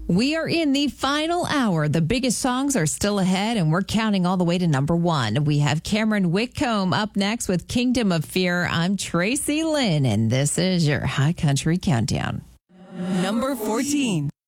We are in the final hour. The biggest songs are still ahead, and we're counting all the way to number one. We have Cameron Whitcomb up next with Kingdom of Fear. I'm Tracy Lynn, and this is your High Country Countdown. Number 14.